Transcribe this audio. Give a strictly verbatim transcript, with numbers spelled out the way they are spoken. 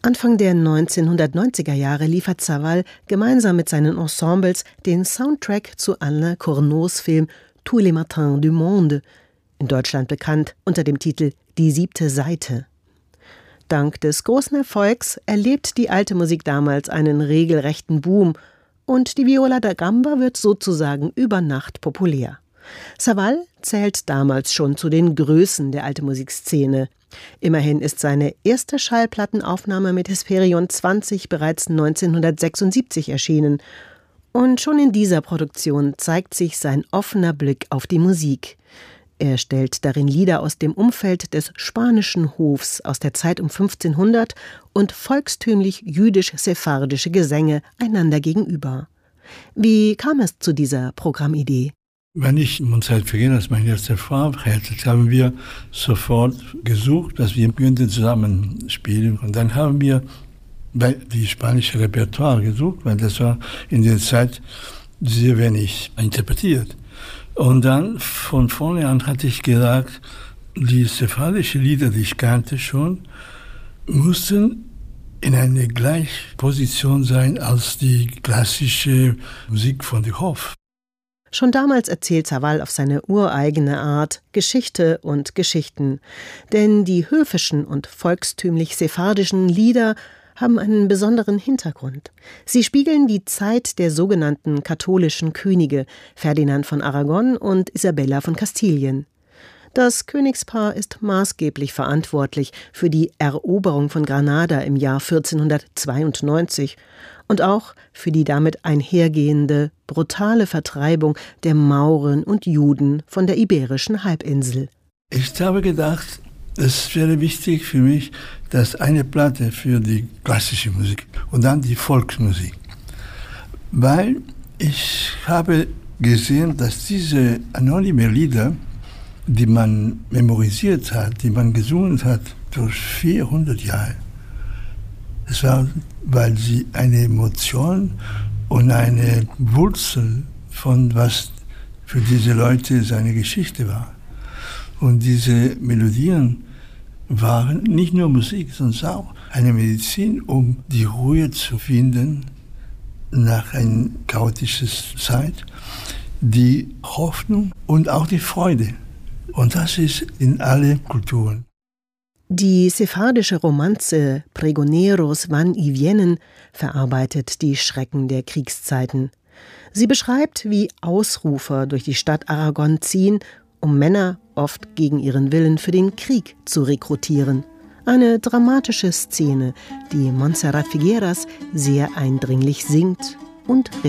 Anfang der neunzehnhundertneunziger Jahre liefert Savall gemeinsam mit seinen Ensembles den Soundtrack zu Alain Cornots Film Tous les matins du monde, in Deutschland bekannt unter dem Titel Die siebte Seite. Dank des großen Erfolgs erlebt die alte Musik damals einen regelrechten Boom und die Viola da Gamba wird sozusagen über Nacht populär. Savall zählt damals schon zu den Größen der alten Musikszene. Immerhin ist seine erste Schallplattenaufnahme mit Hesperion zwanzig bereits neunzehnhundertsechsundsiebzig erschienen. Und schon in dieser Produktion zeigt sich sein offener Blick auf die Musik. Er stellt darin Lieder aus dem Umfeld des spanischen Hofs aus der Zeit um fünfzehnhundert und volkstümlich jüdisch-sephardische Gesänge einander gegenüber. Wie kam es zu dieser Programmidee? Wenn ich Mozart vergehen als meine erste Frau hatte, haben wir sofort gesucht, dass wir könnten zusammen spielen. Und dann haben wir bei die spanische Repertoire gesucht, weil das war in der Zeit sehr wenig interpretiert. Und dann von vorne an hatte ich gesagt, die sephardischen Lieder, die ich kannte schon, mussten in einer gleichen Position sein als die klassische Musik von dem Hof. Schon damals erzählt Savall auf seine ureigene Art Geschichte und Geschichten. Denn die höfischen und volkstümlich sephardischen Lieder haben einen besonderen Hintergrund. Sie spiegeln die Zeit der sogenannten katholischen Könige, Ferdinand von Aragon und Isabella von Kastilien. Das Königspaar ist maßgeblich verantwortlich für die Eroberung von Granada im Jahr vierzehnhundertzweiundneunzig und auch für die damit einhergehende brutale Vertreibung der Mauren und Juden von der Iberischen Halbinsel. Ich habe gedacht, es wäre wichtig für mich, dass eine Platte für die klassische Musik und dann die Volksmusik. Weil ich habe gesehen, dass diese anonymen Lieder, die man memorisiert hat, die man gesungen hat durch vierhundert Jahre, es war, weil sie eine Emotion und eine Wurzel von was für diese Leute seine Geschichte war. Und diese Melodien waren nicht nur Musik, sondern auch eine Medizin, um die Ruhe zu finden nach einer chaotischen Zeit, die Hoffnung und auch die Freude. Und das ist in allen Kulturen. Die sephardische Romanze Pregoneros van y vienen verarbeitet die Schrecken der Kriegszeiten. Sie beschreibt, wie Ausrufer durch die Stadt Aragon ziehen, um Männer oft gegen ihren Willen für den Krieg zu rekrutieren. Eine dramatische Szene, die Montserrat Figueras sehr eindringlich singt und